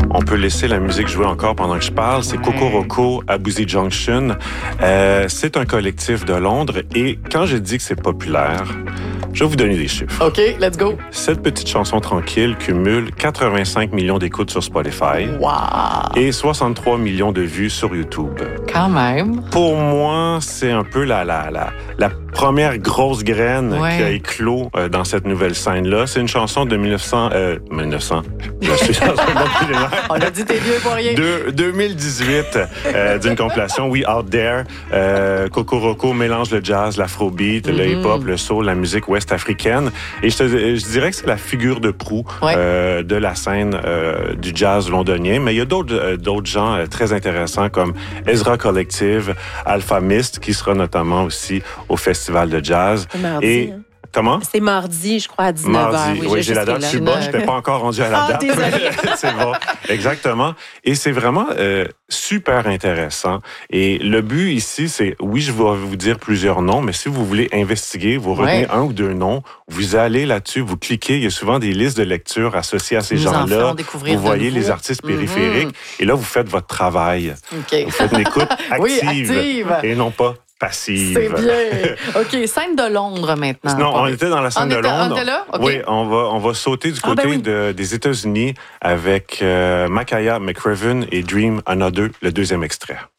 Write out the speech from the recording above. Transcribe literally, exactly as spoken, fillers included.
on peut laisser la musique jouer encore pendant que je parle. C'est ouais. Kokoroko à Boozy Junction. Euh, c'est un collectif de Londres et quand je dis que c'est populaire, je vais vous donner des chiffres. OK, let's go. Cette petite chanson tranquille cumule quatre-vingt-cinq millions d'écoutes sur Spotify. Wow. Et soixante-trois millions de vues sur YouTube. Quand même. Pour moi, c'est un peu la, la, la, la première grosse graine ouais. qui a éclos euh, dans cette nouvelle scène-là. C'est une chanson de mille neuf cents... Euh, mille neuf cents. Je suis dans On a dit t'es vieux pour rien. De deux mille dix-huit, euh, d'une compilation We Out There. Euh, Kokoroko mélange le jazz, l'afrobeat, mm-hmm. le hip-hop, le soul, la musique ouest-africaine. Et je, te, je dirais que c'est la figure de proue ouais. euh, de la scène euh, du jazz londonien. Mais il y a d'autres, euh, d'autres gens euh, très intéressants comme Ezra Collective, Alpha Mist, qui sera notamment aussi au Festival de jazz. Mardi, et hein. Comment? C'est mardi, je crois, à dix-neuf heures. Mardi, oui, oui j'ai la date. Je suis bonne, je n'étais pas encore rendu à la ah, date. C'est bon, exactement. Et c'est vraiment euh, super intéressant. Et le but ici, c'est, oui, je vais vous dire plusieurs noms, mais si vous voulez investiguer, vous retenez ouais. un ou deux noms, vous allez là-dessus, vous cliquez, il y a souvent des listes de lecture associées à ces nous gens-là. Vous voyez les artistes périphériques, mm-hmm. et là, vous faites votre travail. Okay. Vous faites une écoute active, oui, active. Et non pas passive. C'est bien. OK, scène de Londres maintenant. Non, on était dans la scène on de était, Londres. On était là? Okay. Oui, on va, on va sauter du côté ah, ben oui. de, des États-Unis avec euh, Makaya McCraven et Dream Another, le deuxième extrait.